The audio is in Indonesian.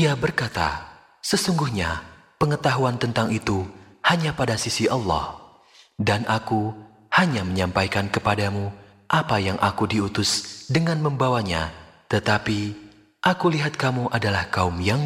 Ia berkata, sesungguhnya pengetahuan tentang itu hanya pada sisi Allah, dan aku hanya menyampaikan kepadamu apa yang aku diutus dengan membawanya. Tetapi aku lihat kamu adalah kaum yang